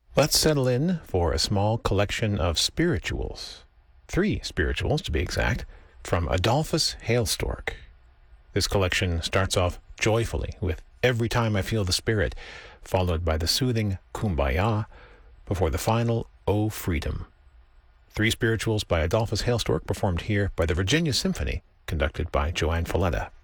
Let's settle in for a small collection of spirituals. 3 spirituals, to be exact, from Adolphus Hailstork. This collection starts off joyfully with Every Time I Feel the Spirit, followed by the soothing Kumbaya, before the final O Freedom. 3 spirituals by Adolphus Hailstork, performed here by the Virginia Symphony, conducted by Joanne Falletta.